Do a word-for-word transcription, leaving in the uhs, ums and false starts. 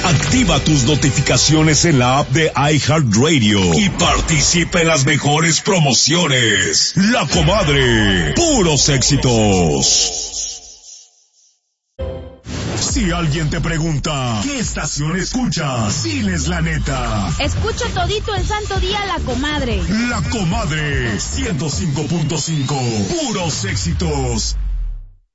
Activa tus notificaciones en la app de iHeartRadio y participa en las mejores promociones. La Comadre, puros éxitos. Si alguien te pregunta, ¿qué estación escuchas? Diles la neta. Escucho todito el santo día La Comadre. La Comadre, ciento cinco punto cinco, puros éxitos.